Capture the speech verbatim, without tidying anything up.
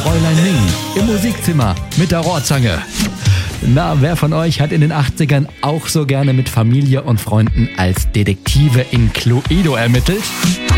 Fräulein Ming im Musikzimmer mit der Rohrzange. Na, wer von euch hat in den achtzigern auch so gerne mit Familie und Freunden als Detektive in Cluedo ermittelt?